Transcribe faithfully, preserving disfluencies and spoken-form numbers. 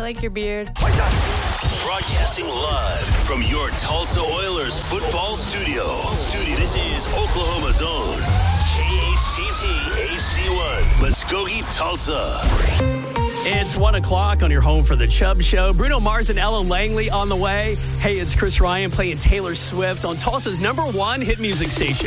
like your beard. Broadcasting live from your Tulsa Oilers football studio. Studio. This is Oklahoma's own K H T T H C one, Muskogee, Tulsa. It's one o'clock on your home for the Chubb Show. Bruno Mars and Ellen Langley on the way. Hey, it's Chris Ryan playing Taylor Swift on Tulsa's number one hit music station.